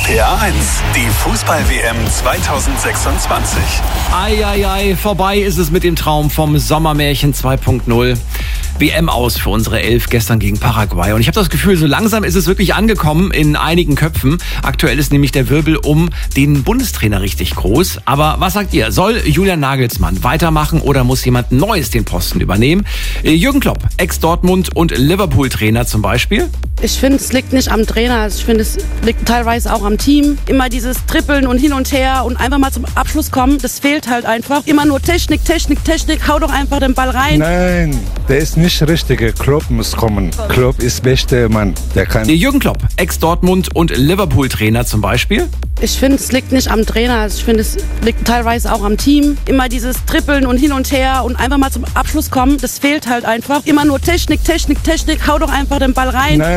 RPA 1, die Fußball-WM 2026. Eieiei, vorbei ist es mit dem Traum vom Sommermärchen 2.0. WM aus für unsere 11 gestern gegen Paraguay. Und ich habe das Gefühl, so langsam ist es wirklich angekommen in einigen Köpfen. Aktuell ist nämlich der Wirbel um den Bundestrainer richtig groß. Aber was sagt ihr? Soll Julian Nagelsmann weitermachen oder muss jemand Neues den Posten übernehmen? Jürgen Klopp, Ex-Dortmund- und Liverpool-Trainer zum Beispiel. Ich finde, es liegt nicht am Trainer, ich finde, es liegt teilweise auch am Team. Immer dieses Trippeln und hin und her und einfach mal zum Abschluss kommen, das fehlt halt einfach. Immer nur Technik, Technik, Technik, hau doch einfach den Ball rein. Nein, der ist nicht der richtige. Klopp muss kommen. Klopp ist der beste Mann, der kann. Jürgen Klopp, Ex-Dortmund- und Liverpool-Trainer zum Beispiel. Ich finde, es liegt nicht am Trainer, ich finde, es liegt teilweise auch am Team. Immer dieses Trippeln und hin und her und einfach mal zum Abschluss kommen, das fehlt halt einfach. Immer nur Technik, Technik, Technik, hau doch einfach den Ball rein. Nein.